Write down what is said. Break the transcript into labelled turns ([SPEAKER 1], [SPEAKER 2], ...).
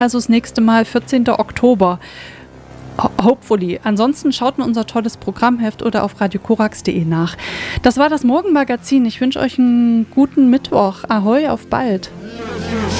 [SPEAKER 1] Also das nächste Mal 14. Oktober. Hopefully. Ansonsten schaut in unser tolles Programmheft oder auf radiokorax.de nach. Das war das Morgenmagazin. Ich wünsche euch einen guten Mittwoch. Ahoi, auf bald.